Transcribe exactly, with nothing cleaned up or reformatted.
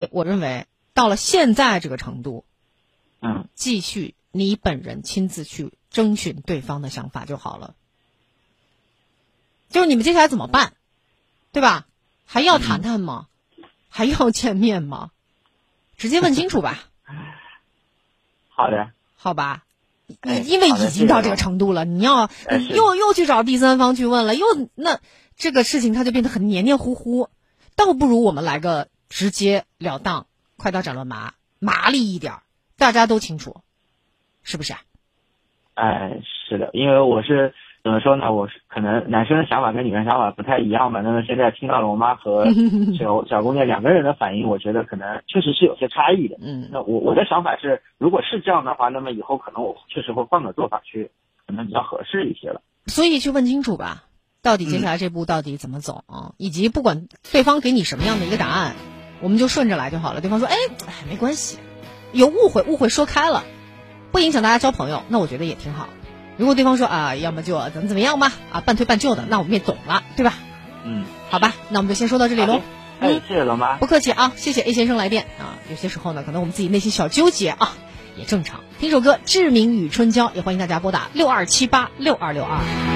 我认为到了现在这个程度， 嗯， 继续你本人亲自去征询对方的想法就好了。就是你们接下来怎么办，对吧？还要谈谈吗？嗯、还要见面吗？直接问清楚吧。 好的， 好吧。 哎、 因为已经到这个程度了，你要你又又去找第三方去问了，又那这个事情它就变得很黏黏糊糊，倒不如我们来个直截了当，快刀斩乱麻，麻利一点，大家都清楚，是不是啊？ 哎，是的，因为我是怎么说呢？我是可能男生的想法跟女生想法不太一样吧。那么现在听到了我妈和小小姑娘两个人的反应，我觉得可能确实是有些差异的。 嗯， 那我我的想法是，如果是这样的话，那么以后可能我确实会换个做法去，可能比较合适一些了。 所以去问清楚吧，到底接下来这步到底怎么走啊？嗯、以及不管对方给你什么样的一个答案，我们就顺着来就好了。对方说，哎，没关系，有误会，误会说开了，不影响大家交朋友，那我觉得也挺好。如果对方说啊，要么就怎么怎么样吧，啊，半推半就的，那我们也懂了，对吧？ 嗯， 好吧，那我们就先说到这里喽。 哎，谢谢龙妈， 不客气啊，谢谢 A 先生来电啊。有些时候呢，可能我们自己内心小纠结啊，也正常。听首歌《志明与春娇》，也欢迎大家拨打六二七八六二六二。